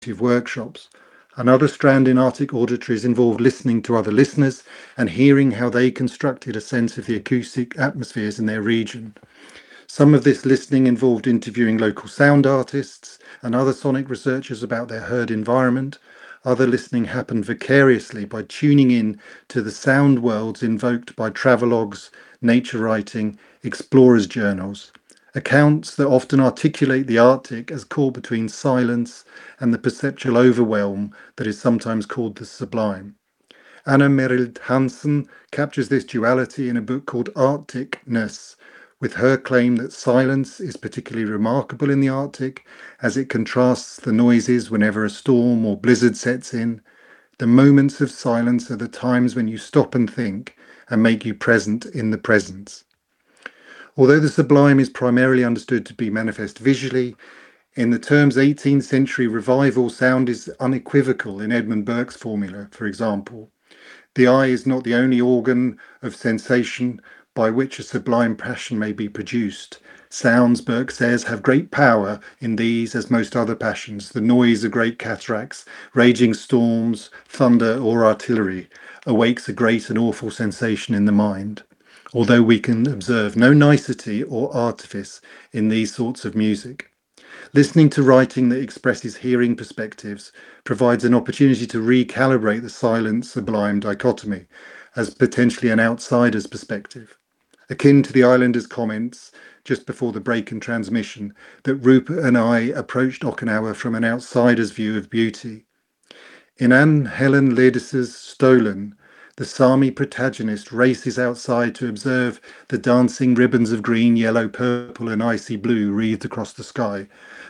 workshops. Another strand in Arctic auditories involved listening to other listeners and hearing how they constructed a sense of the acoustic atmospheres in their region. Some of this listening involved interviewing local sound artists and other sonic researchers about their heard environment. Other listening happened vicariously by tuning in to the sound worlds invoked by travelogues, nature writing, explorers' journals, accounts that often articulate the Arctic as caught between silence and the perceptual overwhelm that is sometimes called the sublime. Anna Merild Hansen captures this duality in a book called Arcticness, with her claim that silence is particularly remarkable in the Arctic as it contrasts the noises whenever a storm or blizzard sets in. The moments of silence are the times when you stop and think and make you present in the presence. Although the sublime is primarily understood to be manifest visually, in the terms 18th century revival, sound is unequivocal in Edmund Burke's formula, for example. The eye is not the only organ of sensation by which a sublime passion may be produced. Sounds, Burke says, have great power in these as most other passions. The noise of great cataracts, raging storms, thunder, or artillery awakes a great and awful sensation in the mind, although we can observe no nicety or artifice in these sorts of music. Listening to writing that expresses hearing perspectives provides an opportunity to recalibrate the silent sublime dichotomy as potentially an outsider's perspective, akin to the Islanders' comments just before the break in transmission that Rupert and I approached Okinawa from an outsider's view of beauty. In Anne Helen Ledis's Stolen, the Sami protagonist races outside to observe the dancing ribbons of green, yellow, purple, and icy blue wreathed across the sky.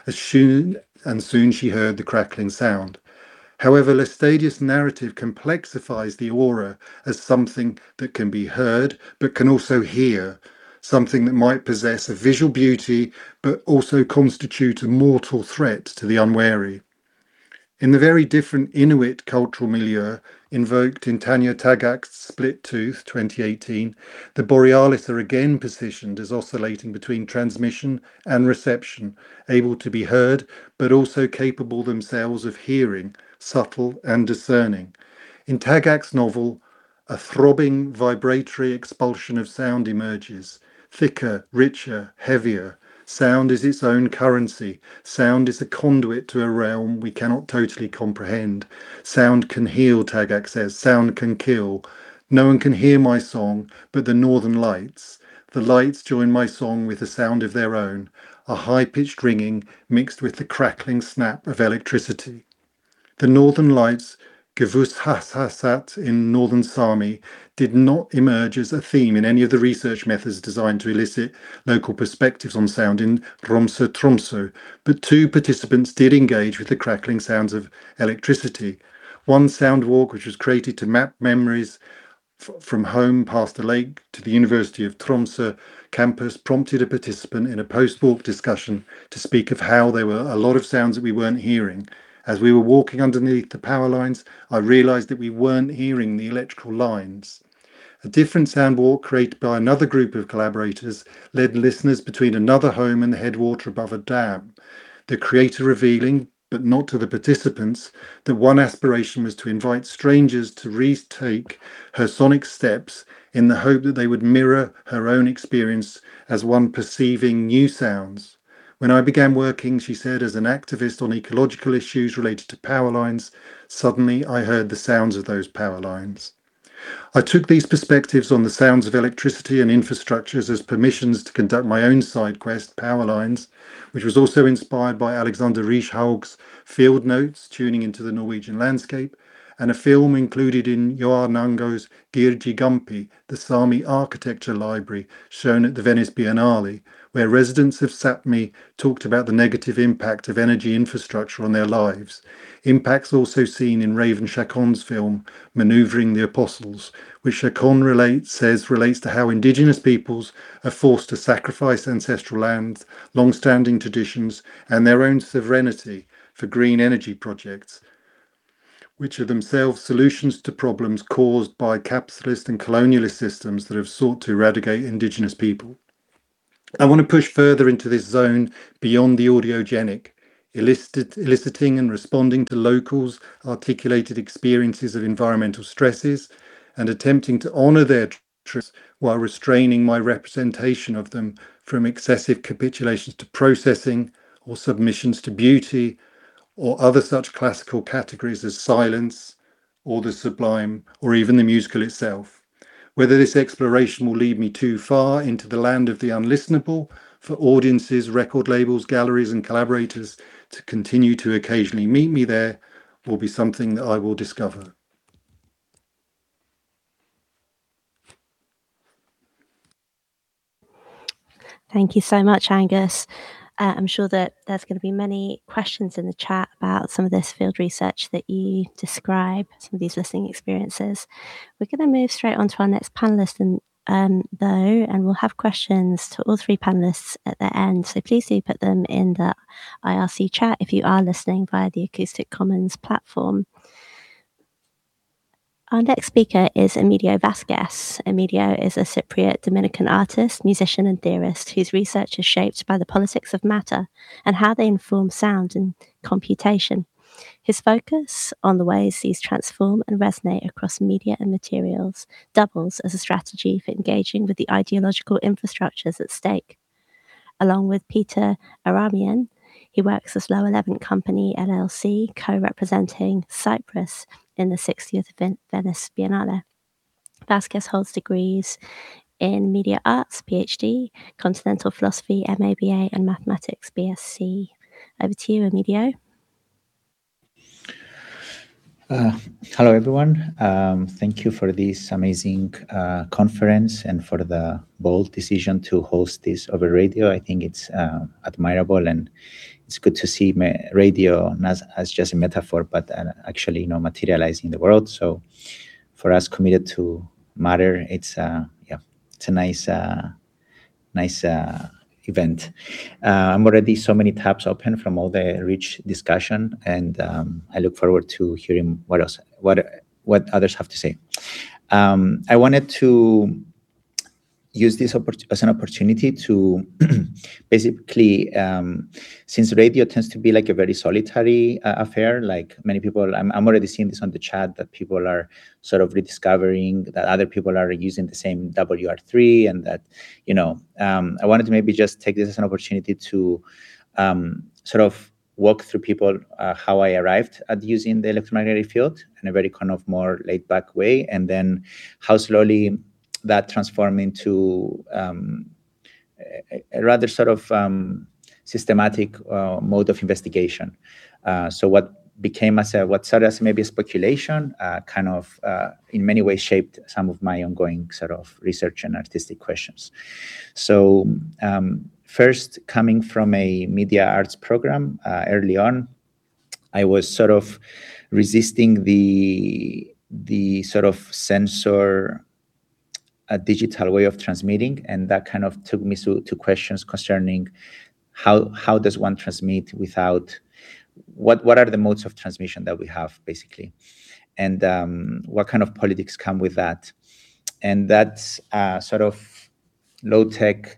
Soon she heard the crackling sound. However, Lestadius' narrative complexifies the aura as something that can be heard but can also hear, something that might possess a visual beauty but also constitute a mortal threat to the unwary. In the very different Inuit cultural milieu invoked in Tanya Tagaq's Split Tooth 2018, the Borealis are again positioned as oscillating between transmission and reception, able to be heard, but also capable themselves of hearing, subtle and discerning. In Tagaq's novel, a throbbing, vibratory expulsion of sound emerges, thicker, richer, heavier. Sound is its own currency. Sound is a conduit to a realm we cannot totally comprehend. Sound can heal, Tagaq says. Sound can kill. No one can hear my song but the northern lights. The lights join my song with a sound of their own, a high-pitched ringing mixed with the crackling snap of electricity. The northern lights, Gevushasat in northern Sami, did not emerge as a theme in any of the research methods designed to elicit local perspectives on sound in Tromsø Tromsø, but two participants did engage with the crackling sounds of electricity. One sound walk, which was created to map memories from home past the lake to the University of Tromsø campus, prompted a participant in a post-walk discussion to speak of how there were a lot of sounds that we weren't hearing. As we were walking underneath the power lines, I realized that we weren't hearing the electrical lines. A different sound walk created by another group of collaborators led listeners between another home and the headwater above a dam, the creator revealing, but not to the participants, that one aspiration was to invite strangers to retake her sonic steps in the hope that they would mirror her own experience as one perceiving new sounds. When I began working, she said, as an activist on ecological issues related to power lines, suddenly I heard the sounds of those power lines. I took these perspectives on the sounds of electricity and infrastructures as permissions to conduct my own side quest, Power Lines, which was also inspired by Alexander Rieshaug's field notes, tuning into the Norwegian landscape, and a film included in Joar Nango's Girji Gampi, the Sami Architecture Library, shown at the Venice Biennale, where residents of Sapmi talked about the negative impact of energy infrastructure on their lives. Impacts also seen in Raven Chacon's film, Manoeuvring the Apostles, which Chacon relates to how indigenous peoples are forced to sacrifice ancestral lands, long-standing traditions, and their own sovereignty for green energy projects, which are themselves solutions to problems caused by capitalist and colonialist systems that have sought to eradicate indigenous people. I want to push further into this zone beyond the audiogenic, eliciting and responding to locals' articulated experiences of environmental stresses, and attempting to honour their truths while restraining my representation of them from excessive capitulations to processing or submissions to beauty or other such classical categories as silence or the sublime or even the musical itself. Whether this exploration will lead me too far into the land of the unlistenable for audiences, record labels, galleries and collaborators to continue to occasionally meet me there will be something that I will discover. Thank you so much, Angus. I'm sure that there's going to be many questions in the chat about some of this field research that you describe, some of these listening experiences. We're going to move straight on to our next panelist, though, and we'll have questions to all three panelists at the end. So please do put them in the IRC chat if you are listening via the Acoustic Commons platform. Our next speaker is Emilio Vasquez. Emilio is a Cypriot Dominican artist, musician, and theorist whose research is shaped by the politics of matter and how they inform sound and computation. His focus on the ways these transform and resonate across media and materials doubles as a strategy for engaging with the ideological infrastructures at stake. Along with Peter Aramian, he works as Lower Levant Company LLC, co-representing Cyprus in the 60th Venice Biennale. Vasquez holds degrees in Media Arts, PhD, Continental Philosophy, MABA, and Mathematics, BSc. Over to you, Emilio. Hello, everyone. Thank you for this amazing conference and for the bold decision to host this over radio. I think it's admirable, and it's good to see radio not as just a metaphor, but actually, materializing in the world. So, for us committed to matter, it's a nice event. I'm already so many tabs open from all the rich discussion, and I look forward to hearing what others have to say. I wanted to use this as an opportunity to basically, since radio tends to be like a very solitary affair, like many people, I'm already seeing this on the chat, that people are sort of rediscovering that other people are using the same WR3, and that, I wanted to maybe just take this as an opportunity to sort of walk through people how I arrived at using the electromagnetic field in a very kind of more laid back way, and then how slowly that transformed into a rather sort of systematic mode of investigation. So what became what started as maybe a speculation, kind of in many ways shaped some of my ongoing sort of research and artistic questions. So first, coming from a media arts program early on, I was sort of resisting the sort of censor a digital way of transmitting, and that kind of took me to questions concerning how does one transmit without what are the modes of transmission that we have, basically, and what kind of politics come with that. And that's sort of low-tech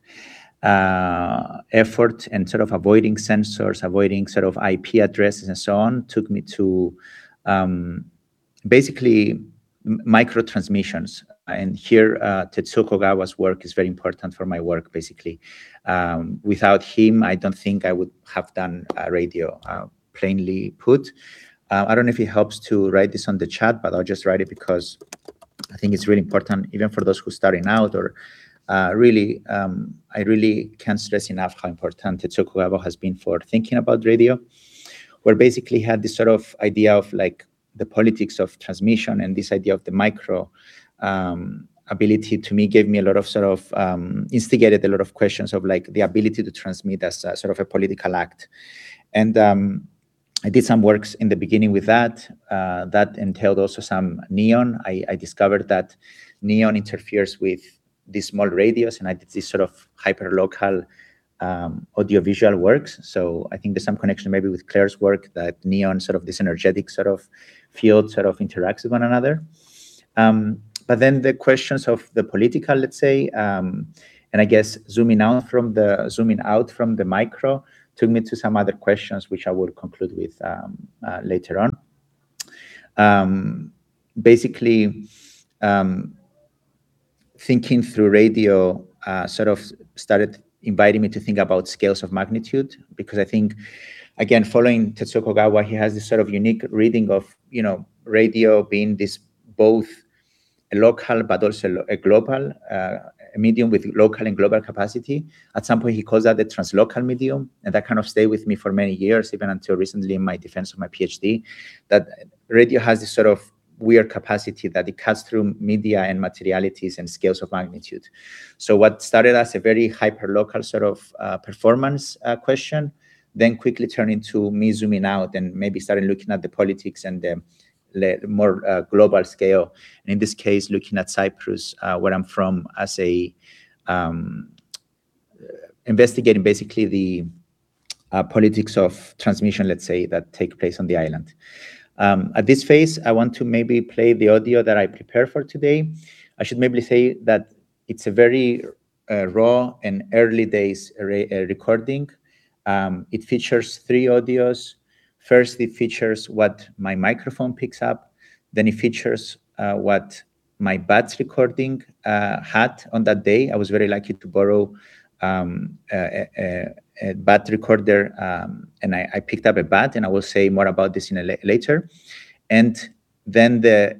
effort and sort of avoiding censors, avoiding sort of IP addresses and so on, took me to basically micro transmissions. And here, Tetsuo Kogawa's work is very important for my work, basically. Without him, I don't think I would have done radio, plainly put. I don't know if it helps to write this on the chat, but I'll just write it because I think it's really important, even for those who are starting out, or I really can't stress enough how important Tetsuo Kogawa has been for thinking about radio, where basically he had this sort of idea of like the politics of transmission, and this idea of the micro ability, to me, gave me a lot of sort of instigated a lot of questions of like the ability to transmit as sort of a political act. And I did some works in the beginning with that. That entailed also some neon. I discovered that neon interferes with these small radios, and I did this sort of hyper-local audiovisual works. So I think there's some connection maybe with Claire's work, that neon, sort of this energetic sort of field, sort of interacts with one another. But then the questions of the political, let's say, and I guess zooming out from the micro took me to some other questions, which I will conclude with later on. Basically, thinking through radio sort of started inviting me to think about scales of magnitude, because I think, again, following Tetsuo Kogawa, he has this sort of unique reading of, radio being this both a local but also a global medium with local and global capacity. At some point, he calls that the translocal medium, and that kind of stayed with me for many years, even until recently in my defense of my PhD, that radio has this sort of weird capacity that it cuts through media and materialities and scales of magnitude. So what started as a very hyper-local sort of performance question, then quickly turned into me zooming out and maybe started looking at the politics and the more global scale. And in this case, looking at Cyprus, where I'm from, as a investigating basically the politics of transmission, let's say, that take place on the island. At this phase, I want to maybe play the audio that I prepared for today. I should maybe say that it's a very raw and early days recording. It features 3 audios. First, it features what my microphone picks up. Then it features what my BATS recording had on that day. I was very lucky to borrow a BAT recorder, and I picked up a BAT, and I will say more about this in later. And then the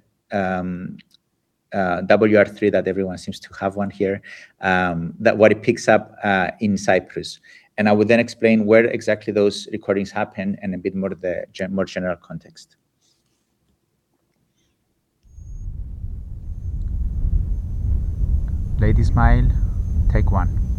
WR3 that everyone seems to have one here, that what it picks up in Cyprus. And I would then explain where exactly those recordings happen and a bit more the more general context. Lady Smile, take 1.